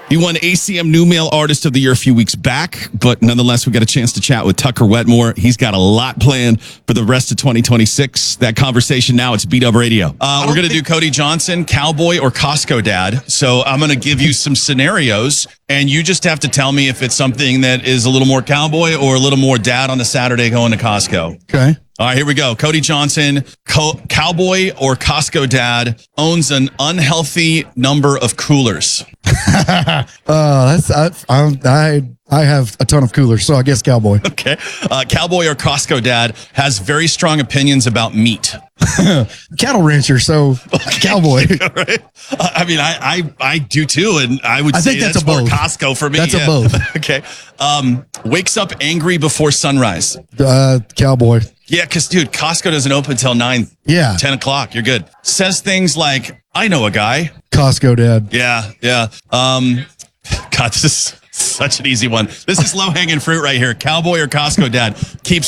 He won ACM New Male Artist of the Year a few weeks back, but nonetheless, we got a chance to chat with Tucker Wetmore. He's got a lot planned for the rest of 2026. That conversation now, it's Beat Up Radio. We're going to do Cody Johnson, cowboy or Costco dad. So I'm going to give you some scenarios, and you just have to tell me if it's something that is a little more cowboy or a little more dad on a Saturday going to Costco. Okay. All right, here we go. Cody Johnson, cowboy or Costco dad, owns an unhealthy number of coolers. I have a ton of coolers, so I guess cowboy. Okay. Cowboy or Costco dad has very strong opinions about meat. Cattle rancher, so cowboy. Right? I mean, I do too, and I would say think that's more a both. Costco for me. That's a both. Okay. Wakes up angry before sunrise. Cowboy. Yeah, because, dude, Costco doesn't open until 9, Yeah. 10 o'clock. You're good. Says things like, I know a guy. Costco dad. Yeah. God, this is such an easy one. This is low-hanging fruit right here. Cowboy or Costco dad keeps